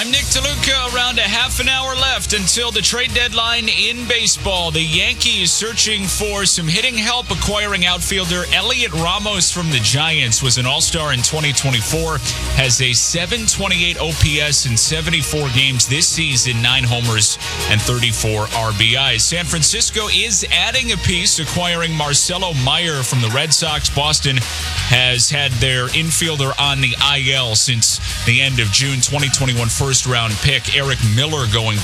I'm Nick DeLuca. Around a half an hour left until the trade deadline in baseball. The Yankees searching for some hitting help, acquiring outfielder Elliot Ramos from the Giants. Was an all-star in 2024, has a 728 OPS in 74 games this season, 9 homers and 34 RBIs. San Francisco is adding a piece, acquiring Marcelo Meyer from the Red Sox. Boston has had their infielder on the IL since the end of June. 2021 first-round pick Eric Miller going